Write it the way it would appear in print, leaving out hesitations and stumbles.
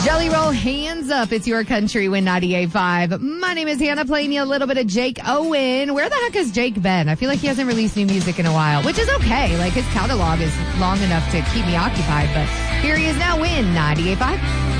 Jelly Roll, hands up. It's your country, Win 98.5. My name is Hannah, playing you a little bit of Jake Owen. Where the heck has Jake been? I feel like he hasn't released new music in a while, which is okay. Like, his catalog is long enough to keep me occupied, but here he is now, Win 98.5.